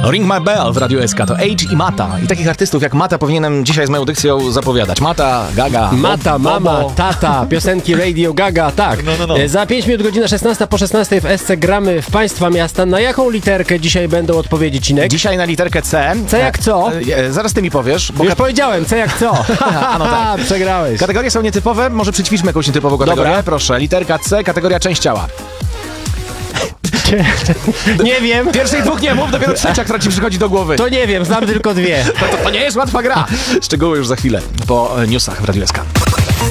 Ring My Bell w Radiu SK to Age i Mata. I takich artystów jak Mata powinienem dzisiaj z moją dykcją zapowiadać. Mata, Gaga, Mata, mama, tata, piosenki Radio Gaga, tak. No. Za 5 minut, godzina 16 po 16 w SC gramy w Państwa Miasta. Na jaką literkę dzisiaj będą odpowiedzi, Cinek? Dzisiaj na literkę C. C jak co? Zaraz ty mi powiesz. Już powiedziałem, C jak co. No tak. Przegrałeś. Kategorie są nietypowe, może przećwiczmy jakąś nietypową kategorię. Dobra. Proszę, literka C, kategoria część ciała. Nie wiem. Pierwszej dwóch nie mów, dopiero trzecia, która ci przychodzi do głowy. To nie wiem, znam tylko dwie. To nie jest łatwa gra. Szczegóły już za chwilę po newsach w Radiu SK.